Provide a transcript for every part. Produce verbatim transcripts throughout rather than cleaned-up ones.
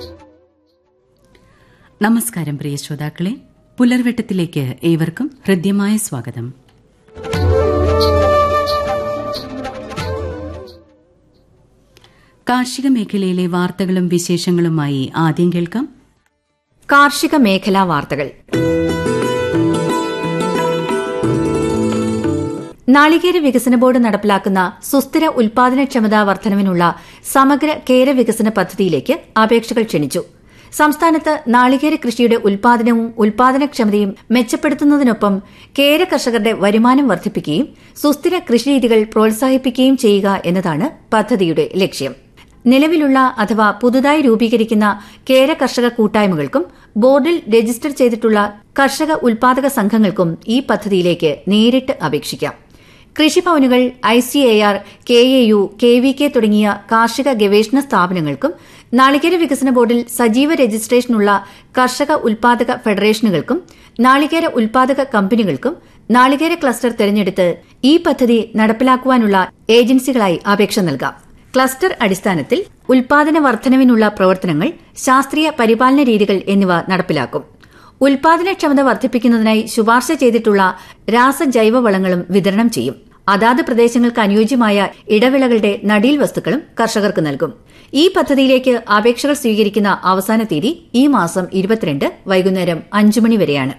നമസ്കാരം പ്രിയ ശ്രോതാക്കളെ, പുലർവെട്ടത്തിലേക്ക് ഏവർക്കും ഹൃദ്യമായ സ്വാഗതം. കാർഷിക മേഖലയിലെ വാർത്തകളും വിശേഷങ്ങളുമായി ആദ്യം കേൾക്കാം കാർഷിക മേഖലാ വാർത്തകൾ. നാളികേര വികസന ബോർഡ് നടപ്പിലാക്കുന്ന സുസ്ഥിര ഉൽപാദനക്ഷമതാ വർധനവിനുള്ള സമഗ്ര കേര വികസന പദ്ധതിയിലേക്ക് അപേക്ഷകൾ ക്ഷണിച്ചു. സംസ്ഥാനത്ത് നാളികേര കൃഷിയുടെ ഉൽപാദനവും ഉൽപാദനക്ഷമതയും മെച്ചപ്പെടുത്തുന്നതിനൊപ്പം കേര കർഷകരുടെ വരുമാനം വർദ്ധിപ്പിക്കുകയും സുസ്ഥിര കൃഷിരീതികൾ പ്രോത്സാഹിപ്പിക്കുകയും ചെയ്യുക എന്നതാണ് പദ്ധതിയുടെ ലക്ഷ്യം. നിലവിലുള്ള അഥവാ പുതുതായി രൂപീകരിക്കുന്ന കേര കർഷക കൂട്ടായ്മകൾക്കും ബോർഡിൽ രജിസ്റ്റർ ചെയ്തിട്ടുള്ള കർഷക ഉൽപാദക സംഘങ്ങൾക്കും ഈ പദ്ധതിയിലേക്ക് നേരിട്ട് അപേക്ഷിക്കാം. കൃഷിഭവനുകൾ, I C A R, K A U, K V K തുടങ്ങിയ കാർഷിക ഗവേഷണ സ്ഥാപനങ്ങൾക്കും നാളികേര വികസന ബോർഡിൽ സജീവ രജിസ്ട്രേഷനുള്ള കർഷക ഉൽപാദക ഫെഡറേഷനുകൾക്കും നാളികേര ഉൽപാദക കമ്പനികൾക്കും നാളികേര ക്ലസ്റ്റർ തെരഞ്ഞെടുത്ത് ഈ പദ്ധതി നടപ്പിലാക്കുവാനുള്ള ഏജൻസികളായി അപേക്ഷ നൽകാം. ക്ലസ്റ്റർ അടിസ്ഥാനത്തിൽ ഉൽപാദന വർധനവിനുള്ള പ്രവർത്തനങ്ങൾ, ശാസ്ത്രീയ പരിപാലന രീതികൾ എന്നിവ നടപ്പിലാക്കും. ഉൽപാദനക്ഷമത വർദ്ധിപ്പിക്കുന്നതിനായി ശുപാർശ ചെയ്തിട്ടുള്ള രാസജൈവവളങ്ങളും വിതരണം ചെയ്യും. അതാത് പ്രദേശങ്ങൾക്ക് അനുയോജ്യമായ ഇടവിളകളുടെ നടീൽ വസ്തുക്കളും കർഷകർക്ക് നൽകും. ഈ പദ്ധതിയിലേക്ക് അപേക്ഷകൾ സ്വീകരിക്കുന്ന അവസാന തീയതി ഈ മാസം ഇരുപത്തിരണ്ട് വൈകുന്നേരം അഞ്ചു മണി വരെയാണ്.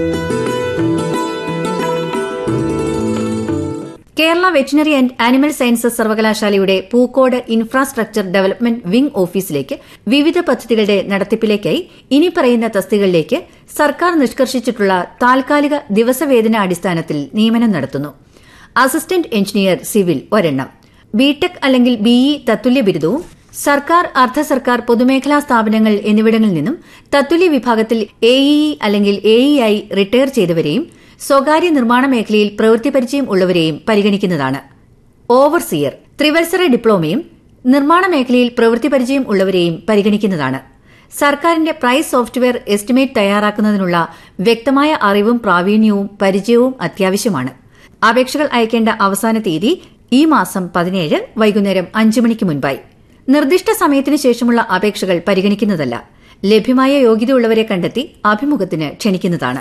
Kerala veterinary and animal sciences സർവകലാശാലയുടെ പൂക്കോട് ഇൻഫ്രാസ്ട്രക്ചർ ഡെവലപ്മെന്റ് വിംഗ് ഓഫീസിലേക്ക് വിവിധ പദ്ധതികളുടെ നടത്തിപ്പിലേക്കായി ഇനി പറയുന്ന തസ്തികകളിലേക്ക് സർക്കാർ നിഷ്കർഷിച്ചിട്ടുള്ള താൽക്കാലിക ദിവസവേതന അടിസ്ഥാനത്തിൽ നിയമനം നടത്തുന്നു. അസിസ്റ്റന്റ് എഞ്ചിനീയർ സിവിൽ ഒരെണ്ണം, ബിടെക് അല്ലെങ്കിൽ ബിഇ തത്തുല്യ ബിരുദവും സർക്കാർ, അർദ്ധ സർക്കാർ, പൊതുമേഖലാ സ്ഥാപനങ്ങൾ എന്നിവിടങ്ങളിൽ നിന്നും തത്തുല്യ വിഭാഗത്തിൽ എഇഇ അല്ലെങ്കിൽ എഇഐ റിട്ടയർ ചെയ്തവരെയും സ്വകാര്യ നിർമ്മാണ മേഖലയിൽ പ്രവൃത്തി പരിചയം ഉള്ളവരെയും പരിഗണിക്കുന്നതാണ്. ഓവർസിയർ, ത്രിവത്സര ഡിപ്ലോമയും നിർമ്മാണ മേഖലയിൽ പ്രവൃത്തി പരിചയം ഉള്ളവരെയും പരിഗണിക്കുന്നതാണ്. സർക്കാരിന്റെ പ്രൈസ് സോഫ്റ്റ്വെയർ എസ്റ്റിമേറ്റ് തയ്യാറാക്കുന്നതിനുള്ള വ്യക്തമായ അറിവും പ്രാവീണ്യവും പരിചയവും അത്യാവശ്യമാണ്. അപേക്ഷകൾ അയക്കേണ്ട അവസാന തീയതി ഈ മാസം പതിനേഴ് വൈകുന്നേരം അഞ്ചു മണിക്ക് മുൻപായി. നിർദ്ദിഷ്ട സമയത്തിനു ശേഷമുള്ള അപേക്ഷകൾ പരിഗണിക്കുന്നതല്ല. ലഭ്യമായ യോഗ്യതയുള്ളവരെ കണ്ടെത്തി അഭിമുഖത്തിന് ക്ഷണിക്കുന്നതാണ്.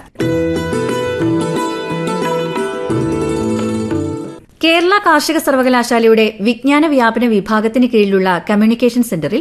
കേരള കാർഷിക സർവകലാശാലയുടെ വിജ്ഞാന വ്യാപന വിഭാഗത്തിന് കീഴിലുള്ള കമ്മ്യൂണിക്കേഷൻ സെന്ററിൽ